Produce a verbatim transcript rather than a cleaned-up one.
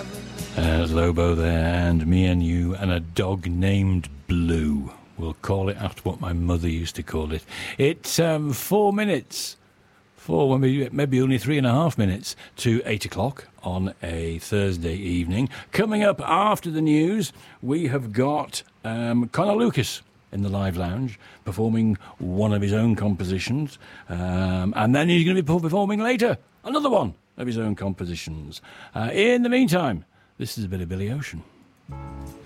Uh, Lobo there, and Me and You, and a dog named Blue. We'll call it after what my mother used to call it. It's um, four minutes, four, maybe, maybe only three and a half minutes to eight o'clock on a Thursday evening. Coming up after the news, we have got um, Conor Lucas in the live lounge performing one of his own compositions, um, and then he's going to be performing later another one of his own compositions. Uh, in the meantime, this is a bit of Billy Ocean.